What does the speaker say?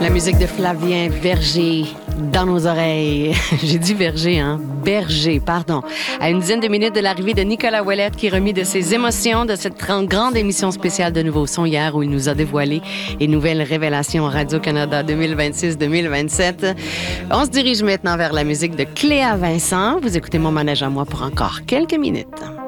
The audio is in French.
La musique de Flavien Berger dans nos oreilles. J'ai dit Berger, hein? Berger, pardon. À une dizaine de minutes de l'arrivée de Nicolas Ouellette qui remit de ses émotions de cette grande émission spéciale de Nouveau Son hier où il nous a dévoilé les nouvelles révélations Radio-Canada 2026-2027. On se dirige maintenant vers la musique de Cléa Vincent. Vous écoutez Mon manège à moi pour encore quelques minutes.